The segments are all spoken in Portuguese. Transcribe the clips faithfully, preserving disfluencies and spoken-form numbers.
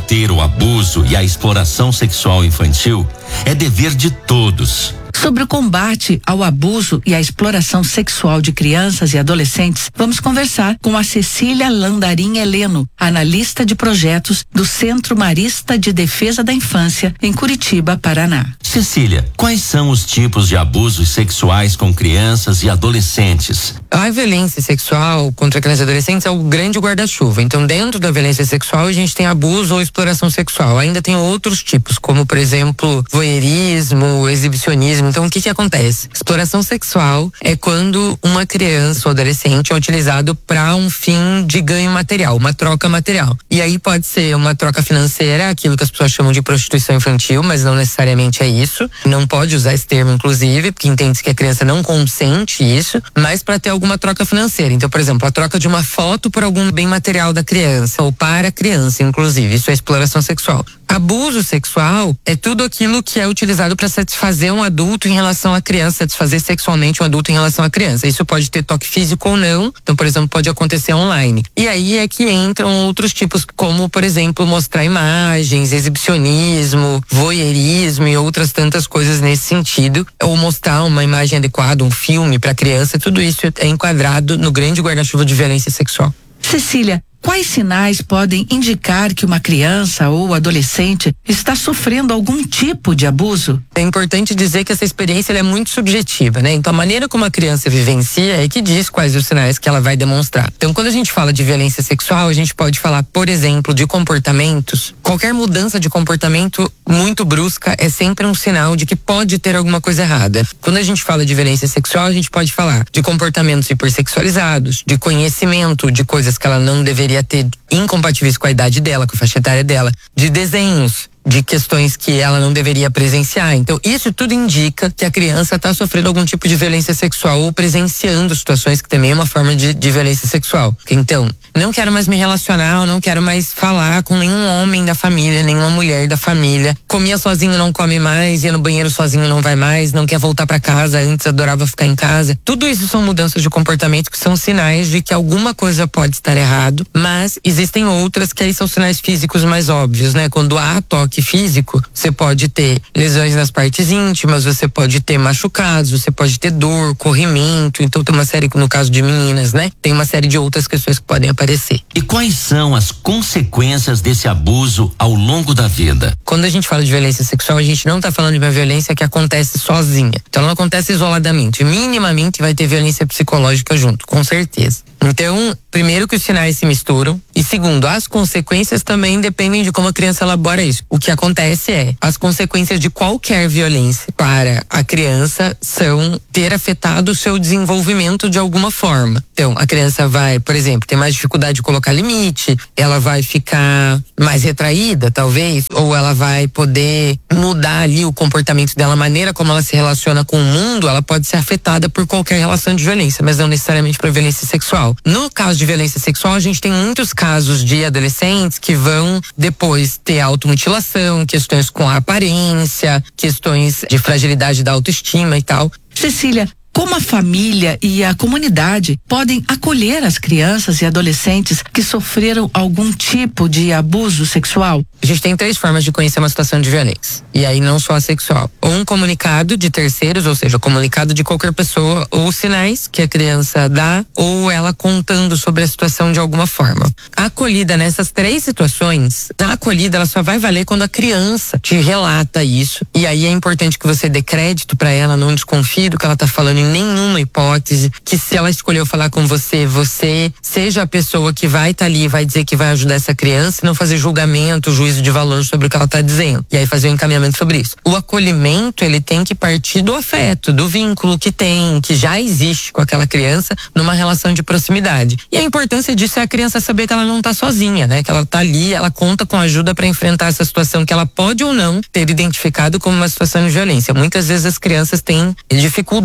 Combater o abuso e a exploração sexual infantil é dever de todos. Sobre o combate ao abuso e à exploração sexual de crianças e adolescentes, vamos conversar com a Cecília Landarim Heleno, analista de projetos do Centro Marista de Defesa da Infância, em Curitiba, Paraná. Cecília, quais são os tipos de abusos sexuais com crianças e adolescentes? A violência sexual contra crianças e adolescentes é o grande guarda-chuva. Então, dentro da violência sexual, a gente tem abuso ou exploração sexual. Ainda tem outros tipos, como, por exemplo, voyeurismo, exibicionismo. Então, o que que acontece? Exploração sexual é quando uma criança ou adolescente é utilizado para um fim de ganho material, uma troca material. E aí pode ser uma troca financeira, aquilo que as pessoas chamam de prostituição infantil, mas não necessariamente é isso. Não pode usar esse termo, inclusive, porque entende-se que a criança não consente isso, mas para ter alguma troca financeira. Então, por exemplo, a troca de uma foto por algum bem material da criança, ou para a criança, inclusive. Isso é exploração sexual. Abuso sexual é tudo aquilo que é utilizado para satisfazer um adulto em relação à criança, satisfazer sexualmente um adulto em relação à criança. Isso pode ter toque físico ou não. Então, por exemplo, pode acontecer online. E aí é que entram outros tipos, como, por exemplo, mostrar imagens, exibicionismo, voyeurismo e outras tantas coisas nesse sentido. Ou mostrar uma imagem adequada, um filme para criança. Tudo isso é enquadrado no grande guarda-chuva de violência sexual. Cecília, quais sinais podem indicar que uma criança ou adolescente está sofrendo algum tipo de abuso? É importante dizer que essa experiência ela é muito subjetiva, né? Então, a maneira como a criança vivencia é que diz quais os sinais que ela vai demonstrar. Então, quando a gente fala de violência sexual, a gente pode falar, por exemplo, de comportamentos. Qualquer mudança de comportamento muito brusca é sempre um sinal de que pode ter alguma coisa errada. Quando a gente fala de violência sexual, a gente pode falar de comportamentos hipersexualizados, de conhecimento de coisas que ela não deveria ter incompatíveis com a idade dela, com a faixa etária dela, de desenhos, de questões que ela não deveria presenciar. Então, isso tudo indica que a criança está sofrendo algum tipo de violência sexual ou presenciando situações que também é uma forma de, de violência sexual. Então, não quero mais me relacionar, eu não quero mais falar com nenhum homem da família, nenhuma mulher da família. Comia sozinho, não come mais, ia no banheiro sozinho, não vai mais, não quer voltar para casa, antes adorava ficar em casa. Tudo isso são mudanças de comportamento que são sinais de que alguma coisa pode estar errado, mas existem outras que aí são sinais físicos mais óbvios, né? Quando há toque físico, você pode ter lesões nas partes íntimas, você pode ter machucados, você pode ter dor, corrimento. Então tem uma série, no caso de meninas, né? Tem uma série de outras questões que podem aparecer. E quais são as consequências desse abuso ao longo da vida? Quando a gente fala de violência sexual, a gente não está falando de uma violência que acontece sozinha. Então ela não acontece isoladamente. Minimamente vai ter violência psicológica junto, com certeza. Então, primeiro que os sinais se misturam e segundo, as consequências também dependem de como a criança elabora isso. O que acontece é, as consequências de qualquer violência para a criança são ter afetado o seu desenvolvimento de alguma forma. Então, a criança vai, por exemplo, ter mais dificuldade de colocar limite, ela vai ficar mais retraída, talvez, ou ela vai poder mudar ali o comportamento dela, a maneira como ela se relaciona com o mundo, ela pode ser afetada por qualquer relação de violência, mas não necessariamente por violência sexual. No caso de violência sexual, a gente tem muitos casos de adolescentes que vão depois ter automutilação, questões com a aparência, questões de fragilidade da autoestima e tal. Cecília, como a família e a comunidade podem acolher as crianças e adolescentes que sofreram algum tipo de abuso sexual? A gente tem três formas de conhecer uma situação de violência. E aí não só a sexual. Ou um comunicado de terceiros, ou seja, comunicado de qualquer pessoa, ou sinais que a criança dá, ou ela contando sobre a situação de alguma forma. A acolhida nessas três situações, a acolhida ela só vai valer quando a criança te relata isso. E aí é importante que você dê crédito para ela, não desconfie do que ela tá falando em nenhuma hipótese, que se ela escolheu falar com você, você seja a pessoa que vai estar tá ali, vai dizer que vai ajudar essa criança e não fazer julgamento, juízo de valor sobre o que ela está dizendo. E aí fazer um encaminhamento sobre isso. O acolhimento, ele tem que partir do afeto, do vínculo que tem, que já existe com aquela criança numa relação de proximidade. E a importância disso é a criança saber que ela não está sozinha, né? Que ela está ali, ela conta com ajuda para enfrentar essa situação que ela pode ou não ter identificado como uma situação de violência. Muitas vezes as crianças têm dificuldade de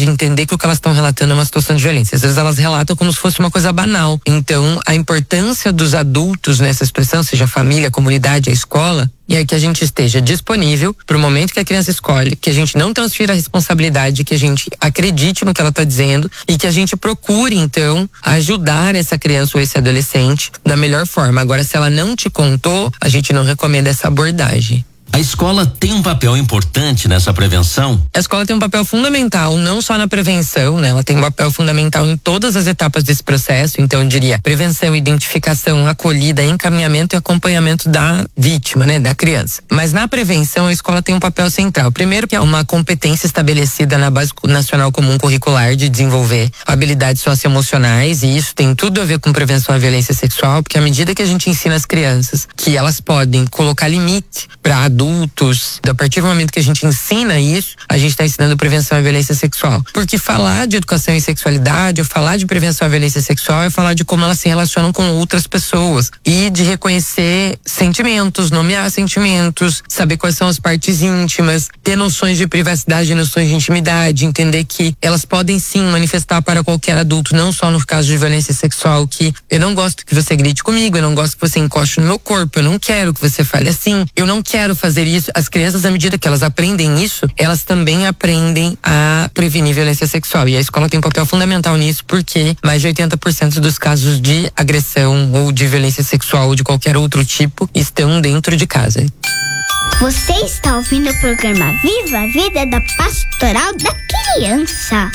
de entender que o que elas estão relatando é uma situação de violência. Às vezes elas relatam como se fosse uma coisa banal. Então, a importância dos adultos nessa expressão, seja a família, a comunidade, a escola, e é que a gente esteja disponível para o momento que a criança escolhe, que a gente não transfira a responsabilidade, que a gente acredite no que ela está dizendo e que a gente procure, então, ajudar essa criança ou esse adolescente da melhor forma. Agora, se ela não te contou, a gente não recomenda essa abordagem. A escola tem um papel importante nessa prevenção? A escola tem um papel fundamental, não só na prevenção, né? Ela tem um papel fundamental em todas as etapas desse processo. Então, eu diria prevenção, identificação, acolhida, encaminhamento e acompanhamento da vítima, né? Da criança. Mas na prevenção, a escola tem um papel central. Primeiro, que é uma competência estabelecida na Base Nacional Comum Curricular de desenvolver habilidades socioemocionais, e isso tem tudo a ver com prevenção à violência sexual, porque à medida que a gente ensina as crianças que elas podem colocar limite para adultos, adultos, a partir do momento que a gente ensina isso, a gente está ensinando prevenção à violência sexual. Porque falar de educação em sexualidade, ou falar de prevenção à violência sexual, é falar de como elas se relacionam com outras pessoas e de reconhecer sentimentos, nomear sentimentos, saber quais são as partes íntimas, ter noções de privacidade e noções de intimidade, entender que elas podem sim manifestar para qualquer adulto, não só no caso de violência sexual, que eu não gosto que você grite comigo, eu não gosto que você encoste no meu corpo, eu não quero que você fale assim, eu não quero fazer isso. As crianças, à medida que elas aprendem isso, elas também aprendem a prevenir violência sexual. E a escola tem um papel fundamental nisso, porque mais de oitenta por cento dos casos de agressão ou de violência sexual ou de qualquer outro tipo estão dentro de casa. Você está ouvindo o programa Viva a Vida da Pastoral da Criança.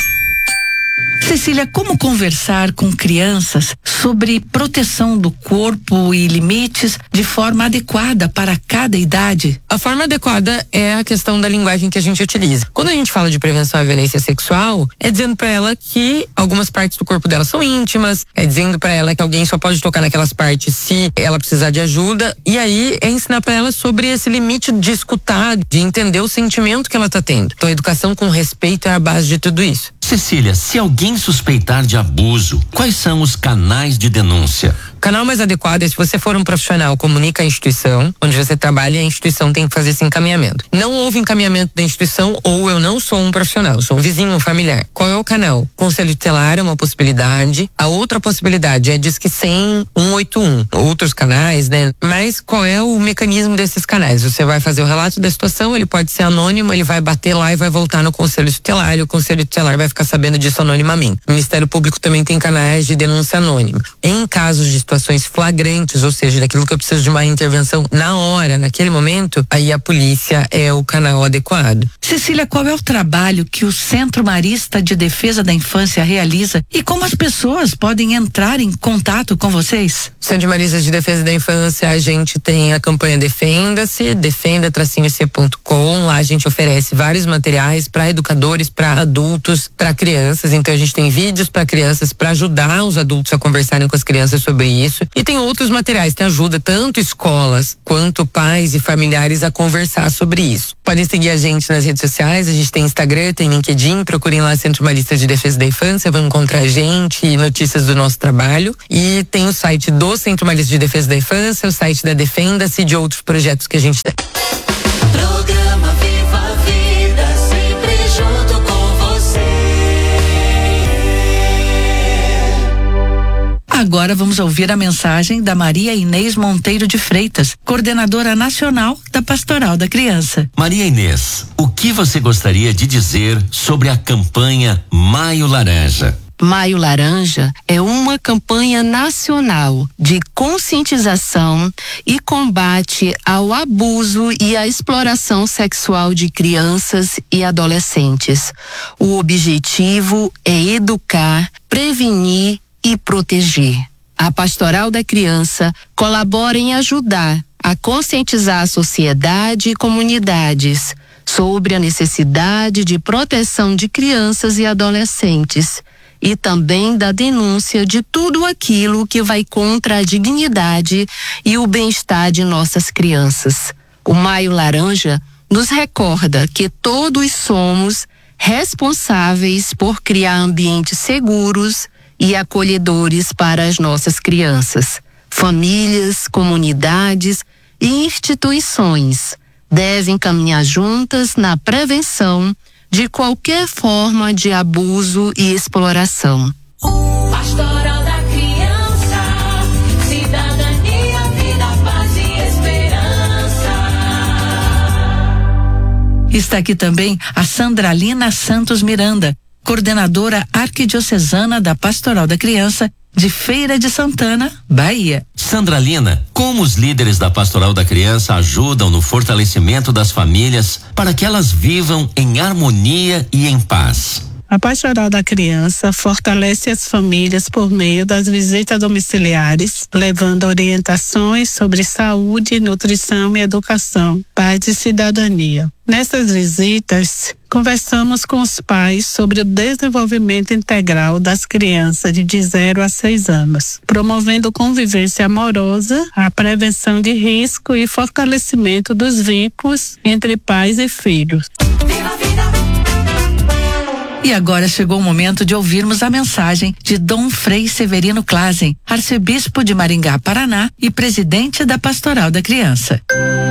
Cecília, como conversar com crianças sobre proteção do corpo e limites de forma adequada para cada idade? A forma adequada é a questão da linguagem que a gente utiliza. Quando a gente fala de prevenção à violência sexual, é dizendo para ela que algumas partes do corpo dela são íntimas, é dizendo para ela que alguém só pode tocar naquelas partes se ela precisar de ajuda, e aí é ensinar para ela sobre esse limite de escutar, de entender o sentimento que ela tá tendo. Então, a educação com respeito é a base de tudo isso. Cecília, se alguém suspeitar de abuso, quais são os canais de denúncia? O canal mais adequado é, se você for um profissional, comunica a instituição onde você trabalha, e a instituição tem que fazer esse encaminhamento. Não houve encaminhamento da instituição, ou eu não sou um profissional, eu sou um vizinho, um familiar. Qual é o canal? Conselho tutelar é uma possibilidade. A outra possibilidade é Disque cem, um oito um. Outros canais, né? Mas qual é o mecanismo desses canais? Você vai fazer o relato da situação, ele pode ser anônimo, ele vai bater lá e vai voltar no conselho tutelar, e o conselho tutelar vai ficar sabendo disso anonimamente. O Ministério Público também tem canais de denúncia anônima. Em casos de situações flagrantes, ou seja, daquilo que eu preciso de uma intervenção na hora, naquele momento, aí a polícia é o canal adequado. Cecília, qual é o trabalho que o Centro Marista de Defesa da Infância realiza e como as pessoas podem entrar em contato com vocês? Centro Marista de Defesa da Infância, a gente tem a campanha Defenda-se, defenda tracinho c ponto com. Lá a gente oferece vários materiais para educadores, para adultos, para crianças. Então a gente tem vídeos para crianças para ajudar os adultos a conversarem com as crianças sobre isso. E tem outros materiais que ajudam tanto escolas quanto pais e familiares a conversar sobre isso. Podem seguir a gente nas redes sociais, a gente tem Instagram, tem LinkedIn, procurem lá Centro Marista de Defesa da Infância, vão encontrar a gente e notícias do nosso trabalho. E tem o site do Centro Marista de Defesa da Infância, o site da Defenda-se e de outros projetos que a gente tem. Programa Viva a Vida, sempre junto com você. Agora vamos ouvir a mensagem da Maria Inês Monteiro de Freitas, coordenadora nacional da Pastoral da Criança. Maria Inês, o que você gostaria de dizer sobre a campanha Maio Laranja? Maio Laranja é uma campanha nacional de conscientização e combate ao abuso e à exploração sexual de crianças e adolescentes. O objetivo é educar, prevenir e proteger. A Pastoral da Criança colabora em ajudar a conscientizar a sociedade e comunidades sobre a necessidade de proteção de crianças e adolescentes, e também da denúncia de tudo aquilo que vai contra a dignidade e o bem-estar de nossas crianças. O Maio Laranja nos recorda que todos somos responsáveis por criar ambientes seguros e acolhedores para as nossas crianças. Famílias, comunidades e instituições devem caminhar juntas na prevenção, de qualquer forma de abuso e exploração. Pastoral da Criança, cidadania, vida, paz e esperança. Está aqui também a Sandralina Santos Miranda, coordenadora arquidiocesana da Pastoral da Criança de Feira de Santana, Bahia. Sandralina, como os líderes da Pastoral da Criança ajudam no fortalecimento das famílias para que elas vivam em harmonia e em paz? A Pastoral da Criança fortalece as famílias por meio das visitas domiciliares, levando orientações sobre saúde, nutrição e educação, paz e cidadania. Nessas visitas, conversamos com os pais sobre o desenvolvimento integral das crianças de zero a seis anos, promovendo convivência amorosa, a prevenção de risco e fortalecimento dos vínculos entre pais e filhos. Viva a vida! E agora chegou o momento de ouvirmos a mensagem de Dom Frei Severino Klazen, arcebispo de Maringá, Paraná e presidente da Pastoral da Criança.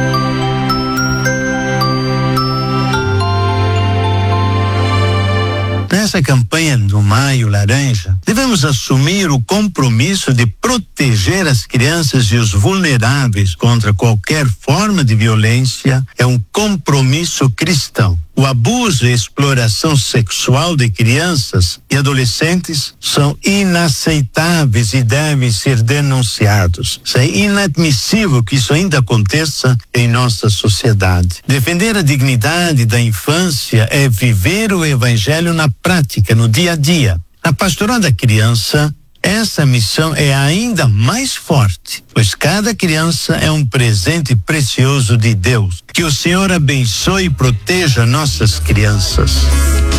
Nessa campanha do Maio Laranja, devemos assumir o compromisso de proteger as crianças e os vulneráveis contra qualquer forma de violência. É um compromisso cristão. O abuso e exploração sexual de crianças e adolescentes são inaceitáveis e devem ser denunciados. É inadmissível que isso ainda aconteça em nossa sociedade. Defender a dignidade da infância é viver o evangelho na prática, no dia a dia. Na Pastoral da Criança, essa missão é ainda mais forte, pois cada criança é um presente precioso de Deus. Que o Senhor abençoe e proteja nossas crianças.